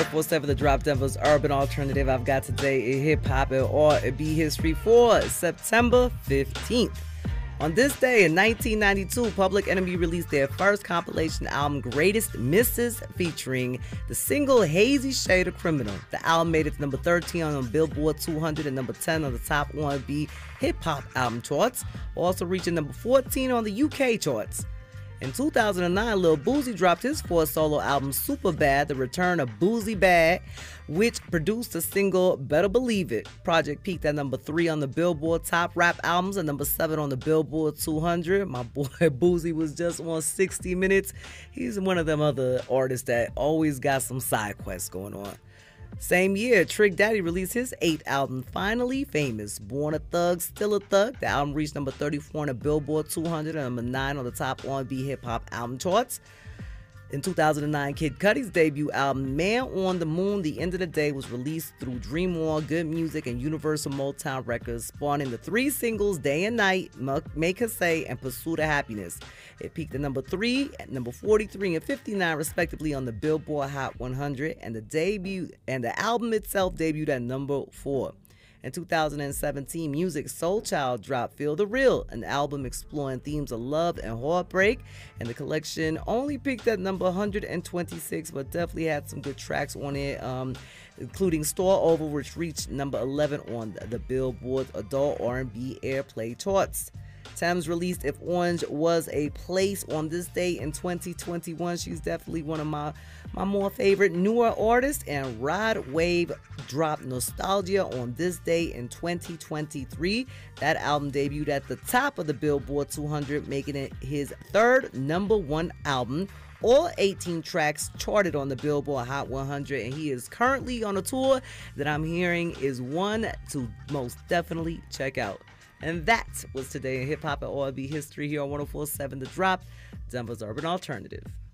1047 The Drop, Denver's urban alternative. I've got today a hip hop and R&B history for September 15th. On this day in 1992, Public Enemy released their first compilation album, Greatest Misses, featuring the single Hazy Shade of Criminal. The album made it to number 13 on Billboard 200 and number 10 on the top R&B hip-hop album charts, also reaching number 14 on the UK charts. In 2009, Lil Boosie dropped his fourth solo album, Superbad, The Return of Boosie Bad, which produced the single Better Believe It. Project peaked at number 3 on the Billboard Top Rap Albums and number 7 on the Billboard 200. My boy Boosie was just on 60 Minutes. He's one of them other artists that always got some side quests going on. Same year, Trick Daddy released his 8th album, Finally Famous. Born a Thug, Still a Thug. The album reached number 34 on the Billboard 200 and number 9 on the top R&B hip-hop album charts. In 2009, Kid Cudi's debut album, Man on the Moon, The End of the Day, was released through DreamWorld, Good Music, and Universal Motown Records, spawning the 3 singles, Day and Night, Make Her Say, and Pursuit of Happiness. It peaked at number 3, at number 43, and 59, respectively, on the Billboard Hot 100, and the album itself debuted at number 4. In 2017, Music Soul Child dropped Feel the Real, an album exploring themes of love and heartbreak, and the collection only peaked at number 126, but definitely had some good tracks on it, including Store Over, which reached number 11 on the Billboard Adult R&B Airplay charts. Tems released If Orange Was a Place on this day in 2021. She's definitely one of my more favorite newer artists. And Rod Wave dropped Nostalgia on this day in 2023. That album debuted at the top of the Billboard 200, making it his 3rd number 1 album. All 18 tracks charted on the Billboard Hot 100, and he is currently on a tour that I'm hearing is one to most definitely check out. And that was today in hip hop and R&B history here on 1047 The Drop, Denver's urban alternative.